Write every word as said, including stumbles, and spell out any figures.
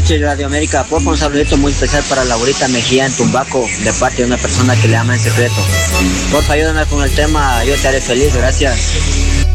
noches, Radio América. Porfa, un saludito muy especial para Laurita Mejía en Tumbaco, de parte de una persona que le ama en secreto. Porfa, ayúdame con el tema, yo te haré feliz, gracias.